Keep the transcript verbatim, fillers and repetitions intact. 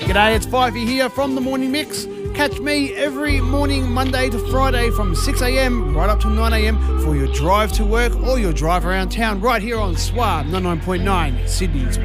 G'day, it's Fivey here from The Morning Mix. Catch me every morning, Monday to Friday from six a.m. right up to nine a.m. for your drive to work or your drive around town right here on S W A ninety-nine point nine, Sydney's